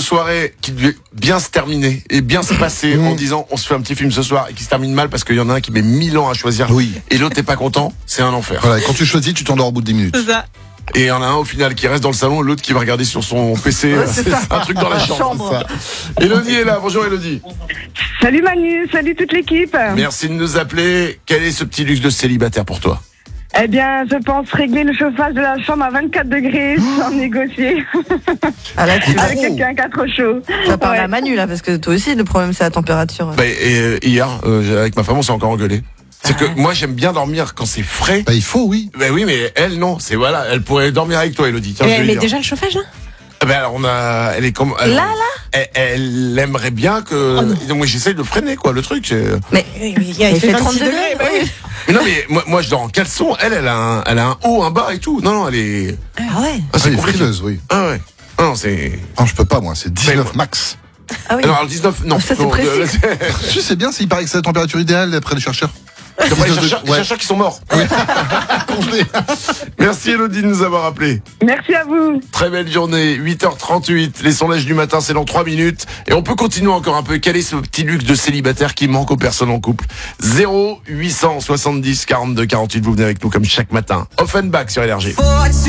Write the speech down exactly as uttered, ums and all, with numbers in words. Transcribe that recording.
soirée qui devait bien se terminer et bien se passer mmh. en disant on se fait un petit film ce soir et qui se termine mal parce qu'il y en a un qui met mille ans à choisir oui. et l'autre n'est pas content, c'est un enfer. Voilà, et quand tu choisis, tu t'endors au bout de dix minutes. C'est ça. Et il y en a un au final qui reste dans le salon, l'autre qui va regarder sur son P C ouais, c'est ça. un truc dans la chambre. chambre. Elodie est là, bonjour Elodie. Salut Manu, salut toute l'équipe. Merci de nous appeler. Quel est ce petit luxe de célibataire pour toi? Eh bien, je pense régler le chauffage de la chambre à vingt-quatre degrés sans négocier. Ah là, tu Avec quelqu'un qui a trop chaud. Ça parle Ouais. à Manu là, parce que toi aussi le problème c'est la température. Bah, et, euh, hier, euh, avec ma femme, on s'est encore engueulé. C'est ah que ouais. moi j'aime bien dormir quand c'est frais. Bah il faut, oui. Bah oui, mais elle non. C'est voilà, elle pourrait dormir avec toi, Elodie. Tiens, Mais je vais elle lui met dire. déjà le chauffage là? Ben alors on a, elle est comme elle, Là, là elle, elle aimerait bien que. Oh donc moi j'essaye de freiner quoi, le truc. C'est... Mais il, y a, il, il fait fait trente trente degrés. degrés, Bah oui. Mais non mais moi, moi je dors en caleçon. Elle, elle a un, elle a un haut, un bas et tout. Non non, elle est. Ah ouais. Ah, C'est les compliqué. frileuses, oui. Ah ouais. Ah non c'est. Non, je peux pas, moi, c'est dix-neuf Mais- max. Ah oui. Alors le dix-neuf, non. Ça, c'est non, précis. euh, Je sais bien, il paraît que c'est la température idéale d'après les chercheurs. D'après les dix-neuf chercheurs, les ouais. chercheurs qui sont morts. Congelé. Merci Elodie de nous avoir appelés. Merci à vous. Très belle journée, huit heures trente-huit. Les sondages du matin, c'est dans trois minutes. Et on peut continuer encore un peu. Quel est ce petit luxe de célibataire qui manque aux personnes en couple? zéro huit cent soixante-dix quarante-deux quarante-huit. Vous venez avec nous comme chaque matin. Offenbach sur L R G.